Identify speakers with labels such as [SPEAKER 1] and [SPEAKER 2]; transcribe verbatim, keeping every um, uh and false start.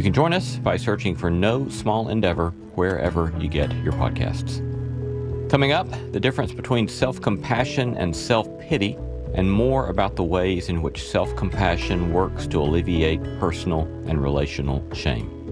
[SPEAKER 1] You can join us by searching for No Small Endeavor wherever you get your podcasts. Coming up, the difference between self-compassion and self-pity, and more about the ways in which self-compassion works to alleviate personal and relational shame.